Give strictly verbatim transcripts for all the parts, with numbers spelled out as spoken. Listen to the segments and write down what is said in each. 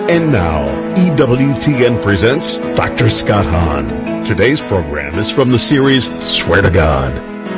And now, E W T N presents Doctor Scott Hahn. Today's program is from the series Swear to God.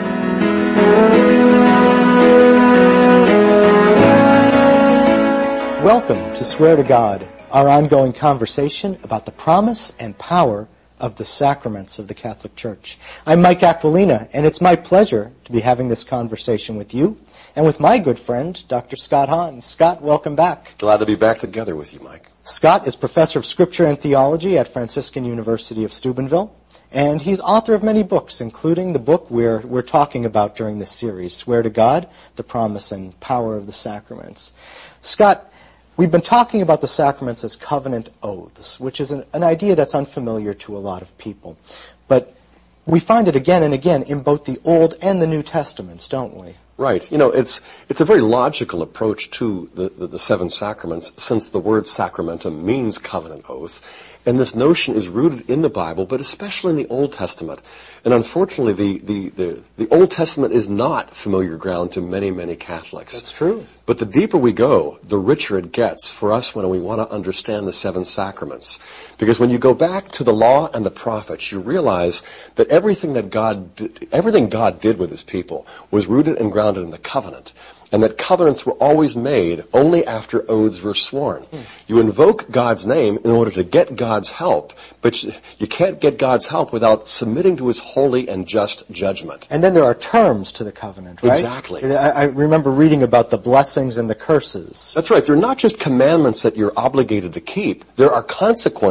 Welcome to Swear to God, our ongoing conversation about the promise and power of the sacraments of the Catholic Church. I'm Mike Aquilina, and it's my pleasure to be having this conversation with you and with my good friend, Doctor Scott Hahn. Scott, welcome back. Glad to be back together with you, Mike. Scott is professor of Scripture and Theology at Franciscan University of Steubenville, and he's author of many books, including the book we're, we're talking about during this series, Swear to God, the Promise and Power of the Sacraments. Scott, we've been talking about the sacraments as covenant oaths, which is an, an idea that's unfamiliar to a lot of people. But we find it again and again in both the Old and the New Testaments, don't we? Right. You know, it's it's a very logical approach to the, the, the seven sacraments, since the word sacramentum means covenant oath. And this notion is rooted in the Bible, but especially in the Old Testament. And unfortunately, the, the, the, the Old Testament is not familiar ground to many, many Catholics. That's true. But the deeper we go, the richer it gets for us when we want to understand the seven sacraments. Because when you go back to the law and the prophets, you realize that everything that God did, everything God did with his people was rooted and grounded in the covenant. And that covenants were always made only after oaths were sworn. Hmm. You invoke God's name in order to get God's help, but you can't get God's help without submitting to his holy and just judgment. And then there are terms to the covenant, right? Exactly. I, I remember reading about the blessings and the curses. That's right. They're not just commandments that you're obligated to keep. There are consequences